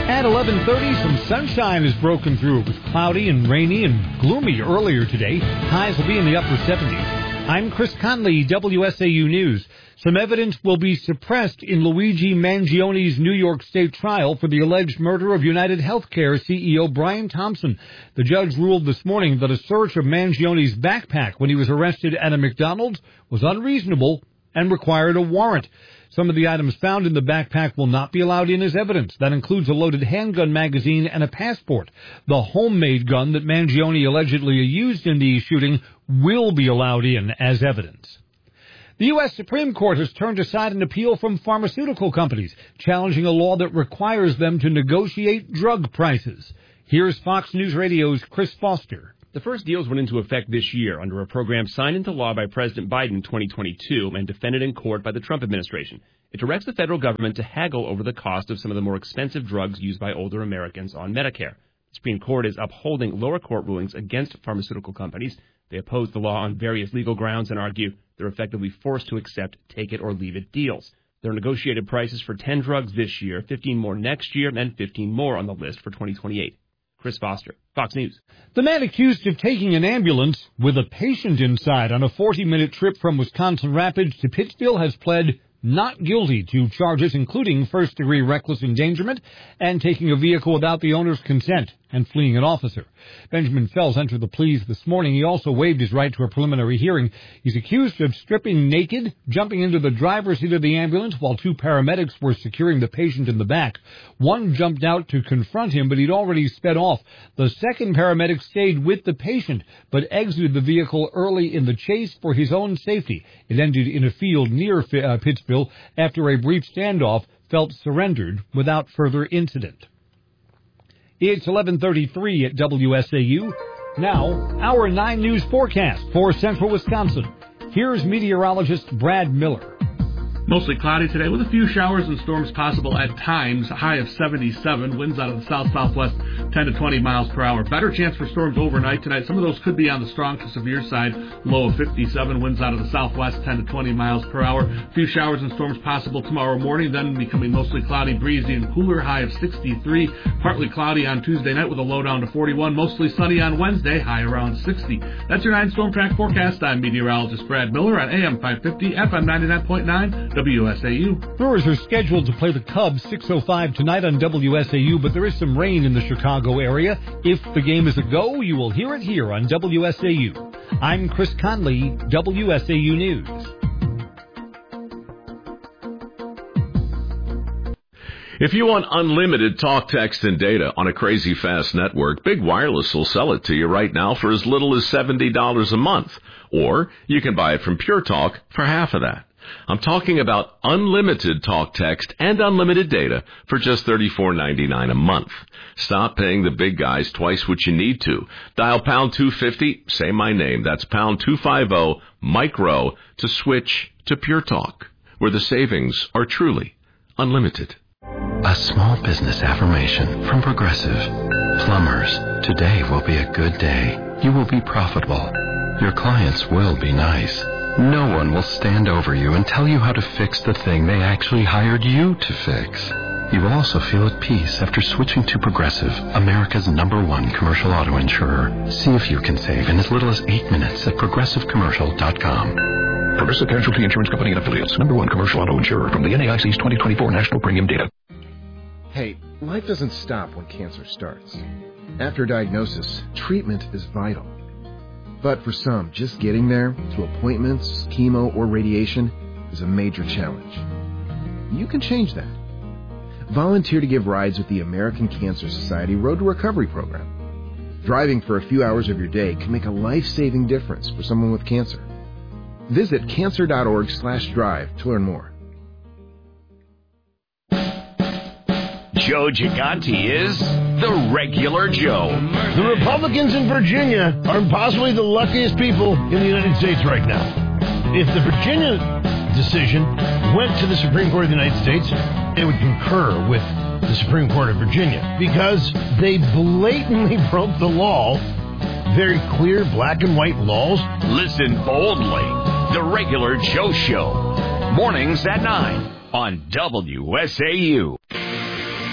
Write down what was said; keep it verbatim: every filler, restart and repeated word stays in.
At eleven thirty, some sunshine has broken through. It was cloudy and rainy and gloomy earlier today. Highs will be in the upper seventies. I'm Chris Conley, W S A U News. Some evidence will be suppressed in Luigi Mangione's New York State trial for the alleged murder of United Healthcare C E O Brian Thompson. The judge ruled this morning that a search of Mangione's backpack when he was arrested at a McDonald's was unreasonable and required a warrant. Some of the items found in the backpack will not be allowed in as evidence. That includes a loaded handgun magazine and a passport. The homemade gun that Mangione allegedly used in the shooting will be allowed in as evidence. The U S Supreme Court has turned aside an appeal from pharmaceutical companies, challenging a law that requires them to negotiate drug prices. Here's Fox News Radio's Chris Foster. The first deals went into effect this year under a program signed into law by President Biden in twenty twenty-two and defended in court by the Trump administration. It directs the federal government to haggle over the cost of some of the more expensive drugs used by older Americans on Medicare. The Supreme Court is upholding lower court rulings against pharmaceutical companies. They oppose the law on various legal grounds and argue they're effectively forced to accept take-it-or-leave-it deals. There are negotiated prices for ten drugs this year, fifteen more next year, and fifteen more on the list for twenty twenty-eight. Chris Foster, Fox News. The man accused of taking an ambulance with a patient inside on a forty-minute trip from Wisconsin Rapids to Pittsville has pled not guilty to charges including first-degree reckless endangerment and taking a vehicle without the owner's consent and fleeing an officer. Benjamin Fells entered the pleas this morning. He also waived his right to a preliminary hearing. He's accused of stripping naked, jumping into the driver's seat of the ambulance while two paramedics were securing the patient in the back. One jumped out to confront him, but he'd already sped off. The second paramedic stayed with the patient, but exited the vehicle early in the chase for his own safety. It ended in a field near uh, Pittsville after a brief standoff. Phelps surrendered without further incident. It's eleven thirty-three at W S A U. Now, our nine News forecast for central Wisconsin. Here's meteorologist Brad Miller. Mostly cloudy today with a few showers and storms possible at times. A high of seventy-seven. Winds out of the south-southwest ten to twenty miles per hour. Better chance for storms overnight tonight. Some of those could be on the strong to severe side. Low of fifty-seven. Winds out of the southwest ten to twenty miles per hour. A few showers and storms possible tomorrow morning. Then becoming mostly cloudy, breezy, and cooler. High of sixty-three. Partly cloudy on Tuesday night with a low down to forty-one. Mostly sunny on Wednesday. High around sixty. That's your nine Storm Track forecast. I'm meteorologist Brad Miller on A M five fifty, F M ninety-nine point nine. W S A U. Brewers are scheduled to play the Cubs six oh five tonight on W S A U, but there is some rain in the Chicago area. If the game is a go, you will hear it here on W S A U. I'm Chris Conley, W S A U News. If you want unlimited talk, text, and data on a crazy fast network, Big Wireless will sell it to you right now for as little as seventy dollars a month. Or you can buy it from Pure Talk for half of that. I'm talking about unlimited talk, text, and unlimited data for just thirty-four ninety-nine a month. Stop paying the big guys twice what you need to. Dial pound two fifty, say my name. That's pound two fifty, micro, to switch to Pure Talk, where the savings are truly unlimited. A small business affirmation from Progressive. Plumbers, today will be a good day. You will be profitable. Your clients will be nice. No one will stand over you and tell you how to fix the thing they actually hired you to fix. You will also feel at peace after switching to Progressive, America's number one commercial auto insurer. See if you can save in as little as eight minutes at progressive commercial dot com. Progressive Casualty Insurance Company and Affiliates, number one commercial auto insurer from the N A I C's twenty twenty-four National Premium Data. Hey, life doesn't stop when cancer starts. After diagnosis, treatment is vital. But for some, just getting there, to appointments, chemo, or radiation, is a major challenge. You can change that. Volunteer to give rides with the American Cancer Society Road to Recovery program. Driving for a few hours of your day can make a life-saving difference for someone with cancer. Visit cancer.org slash drive to learn more. Joe Gigante is the regular Joe. The Republicans in Virginia are possibly the luckiest people in the United States right now. If the Virginia decision went to the Supreme Court of the United States, they would concur with the Supreme Court of Virginia because they blatantly broke the law. Very clear black and white laws. Listen boldly. The regular Joe Show. Mornings at nine on W S A U.